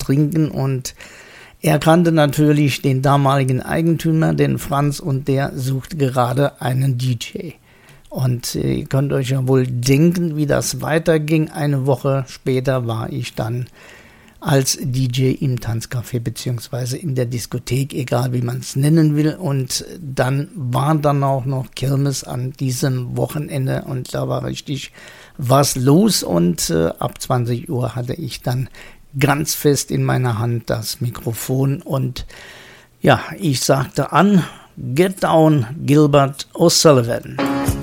trinken und er kannte natürlich den damaligen Eigentümer, den Franz, und der sucht gerade einen DJ. Und ihr könnt euch ja wohl denken, wie das weiterging. Eine Woche später war ich dann als DJ im Tanzcafé beziehungsweise in der Diskothek, egal wie man es nennen will. Und dann war dann auch noch Kirmes an diesem Wochenende und da war richtig was los. Und ab 20 Uhr hatte ich dann ganz fest in meiner Hand das Mikrofon und ja, ich sagte an, Get Down, Gilbert O'Sullivan.